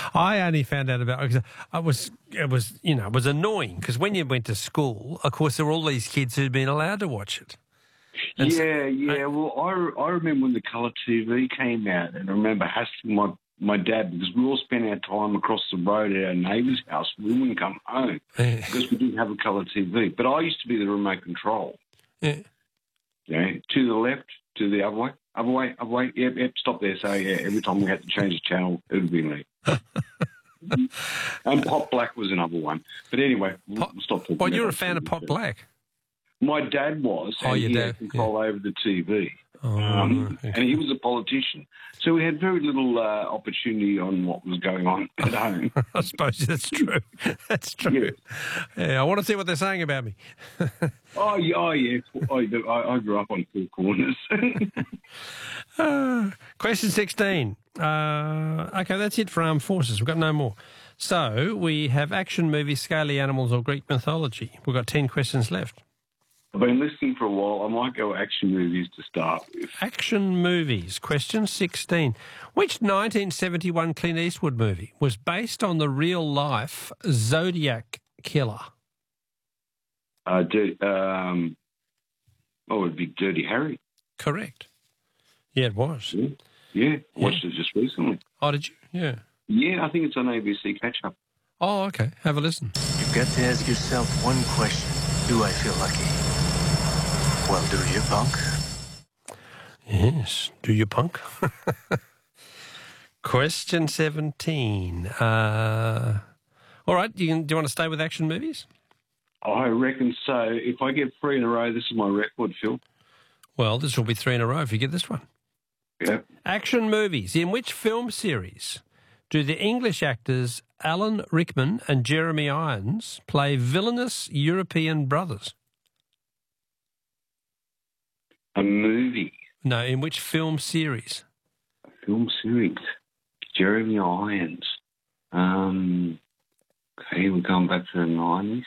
I only found out about it. It was it was annoying because when you went to school, of course, there were all these kids who'd been allowed to watch it. And Well, I remember when the colour TV came out, and I remember hassling my dad because we all spent our time across the road at our neighbour's house. We wouldn't come home because we didn't have a colour TV. But I used to be the remote control. Yeah. Yeah, to the left, to the other way. Yep, stop there. So, yeah, every time we had to change the channel, it would be me. And Pot Black was another one. But anyway, we'll stop talking. Well, you're a fan of Pot Black? My dad was. Oh, your he dad. had control over the TV. Okay. And he was a politician. So we had very little opportunity on what was going on at home. I suppose that's true. That's true. Yeah, I want to see what they're saying about me. Yeah. I grew up on four corners. Question 16. Okay, that's it for armed forces. We've got no more. So we have action movies, scaly animals or Greek mythology. We've got 10 questions left. I've been listening for a while. I might go action movies to start with. Action movies. Question 16. Which 1971 Clint Eastwood movie was based on the real-life Zodiac killer? It'd be Dirty Harry. Correct. Yeah, it was. Yeah. Watched it just recently. Oh, did you? Yeah. Yeah, I think it's on ABC Catch-Up. Oh, okay. Have a listen. You've got to ask yourself one question. Do I feel lucky? Well, do you, punk? Yes. Do you, punk? Question 17. All right. Do you want to stay with action movies? I reckon so. If I get 3 in a row, this is my record, Phil. Well, this will be 3 in a row if you get this one. Yeah. Action movies. In which film series do the English actors Alan Rickman and Jeremy Irons play villainous European brothers? A movie. No, in which film series? A film series. Jeremy Irons. Okay, we're going back to the 90s.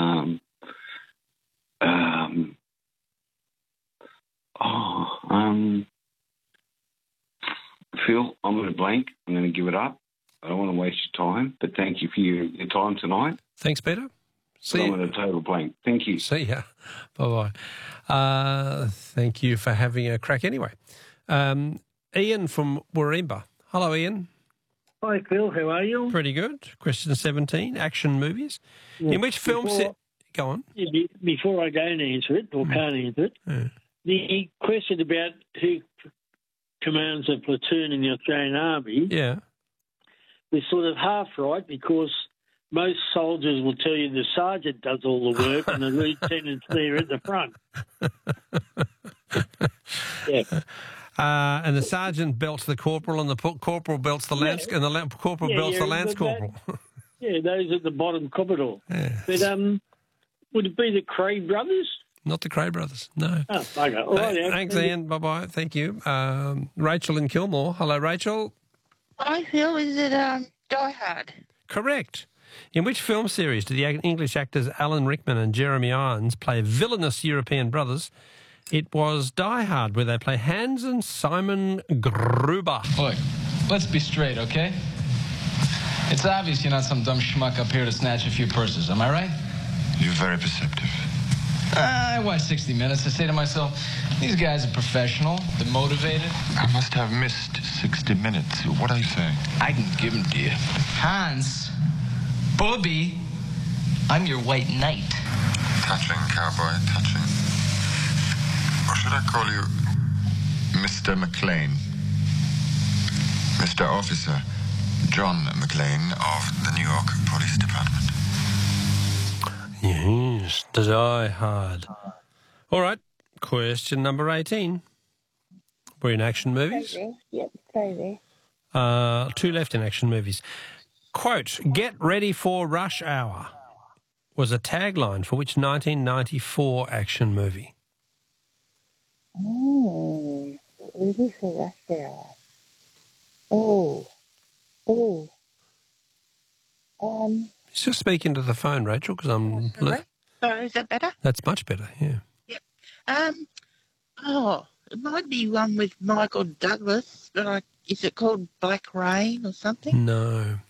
Phil, I'm going to blank. I'm going to give it up. I don't want to waste your time, but thank you for your time tonight. Thanks, Peter. See you. I'm at a total blank. Thank you. See ya. Bye-bye. Thank you for having a crack anyway. Ian from Warringah. Hello, Ian. Hi, Phil. How are you? Pretty good. Question 17, action movies. In which film... Go on. Before I go and answer it, or can't answer it, the question about who commands a platoon in the Australian Army was sort of half right because most soldiers will tell you the sergeant does all the work and the lieutenant's there at the front. Yeah. And the sergeant belts the corporal, and the corporal belts the lance, and the corporal belts the lance corporal. Those at the bottom corridor. Yeah. But would it be the Cray brothers? Not the Cray brothers, no. Oh, okay. All right, thanks, Ian. Bye-bye. Thank you. Rachel in Kilmore. Hello, Rachel. Hi, Phil. Is it Die Hard? Correct. In which film series do the English actors Alan Rickman and Jeremy Irons play villainous European brothers? It was Die Hard, where they play Hans and Simon Gruber. Look, let's be straight, okay? It's obvious you're not some dumb schmuck up here to snatch a few purses, am I right? You're very perceptive. I watch 60 Minutes. I say to myself, these guys are professional, they're motivated. I must have missed 60 Minutes. What are you saying? I can give them to you. Hans, Bobby, I'm your white knight. Touching, cowboy, touching. Or should I call you Mr. McLean? Mr. Officer John McLean of the New York Police Department. Yes, Die Hard. All right, question number 18. We're in action movies. Yep, stay there. 2 left in action movies. Quote, "Get ready for rush hour" was a tagline for which 1994 action movie? Ready for rush hour. Just speak into the phone, Rachel, because I'm... Sorry, is that better? That's much better, yeah. Yep. It might be one with Michael Douglas, but is it called Black Rain or something? No.